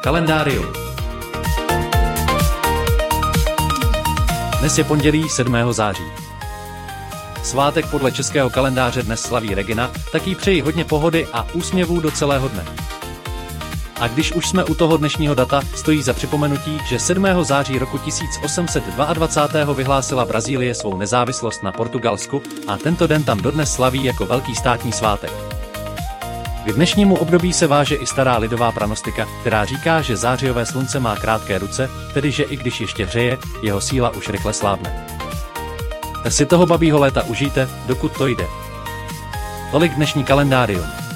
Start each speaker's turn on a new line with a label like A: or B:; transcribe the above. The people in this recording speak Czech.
A: Kalendárium. Dnes je pondělí 7. září. Svátek podle českého kalendáře dnes slaví Regina, tak jí přeji hodně pohody a úsměvů do celého dne. A když už jsme u toho dnešního data, stojí za připomenutí, že 7. září roku 1822 vyhlásila Brazílie svou nezávislost na Portugalsku a tento den tam dodnes slaví jako velký státní svátek. K dnešnímu období se váže i stará lidová pranostika, která říká, že zářijové slunce má krátké ruce, tedy že i když ještě hřeje, jeho síla už rychle slábne. Tak si toho babího léta užijte, dokud to jde. Tolik dnešní kalendárium.